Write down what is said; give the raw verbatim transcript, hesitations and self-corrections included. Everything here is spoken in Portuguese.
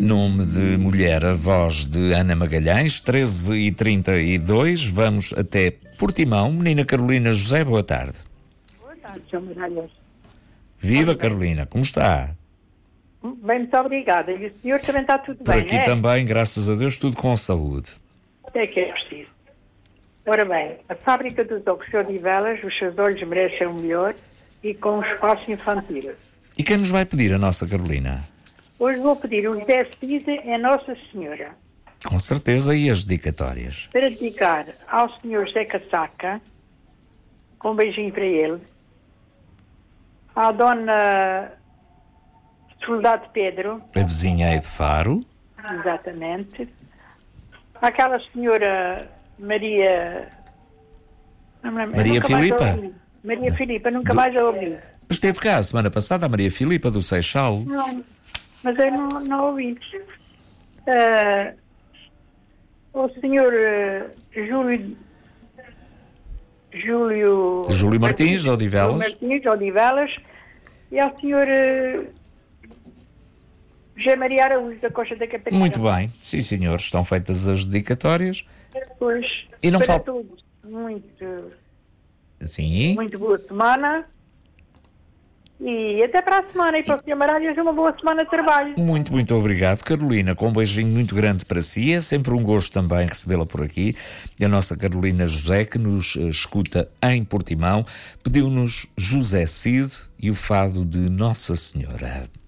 Nome de mulher, a voz de Ana Magalhães, treze e trinta e dois. Vamos até Portimão. Menina Carolina José, boa tarde. Boa tarde, Sr. Magalhães. Viva, Carolina, como está? Bem, muito obrigada. E o senhor também está tudo Por bem, aqui não é? também, graças a Deus, tudo com saúde. É que é preciso. Ora bem, a fábrica dos óculos de Odivelas, os seus olhos merecem o melhor e com um espaço infantil. E quem nos vai pedir a nossa Carolina? Hoje vou pedir um José Cid em Nossa Senhora, Com certeza, e as dedicatórias? para dedicar ao senhor José Casaca, com um beijinho para ele, à dona Soledade Pedro, A vizinha é de Faro. exatamente, àquela senhora Maria... não me lembro, Maria nunca mais a Filipa? ouvi. Maria Filipa, nunca mais a ouvi. Esteve cá a semana passada a Maria Filipa do Seixal. Não, mas eu não, não ouvi. Ah, o senhor ah, Júlio... Júlio... Júlio Martins, de Odivelas. Júlio Martins, de Odivelas. E ao senhor ah, José Maria Araújo, da Costa da Catarina. Muito bem, sim senhor, estão feitas as dedicatórias. Pois, E não para falta- todos, muito, Sim. muito boa semana. E até para a semana. E para o senhor Maralhas, uma boa semana de trabalho. Muito, muito obrigado, Carolina, com um beijinho muito grande para si. É sempre um gosto também recebê-la por aqui. E a nossa Carolina José, que nos eh, escuta em Portimão, pediu-nos José Cid e o fado de Nossa Senhora.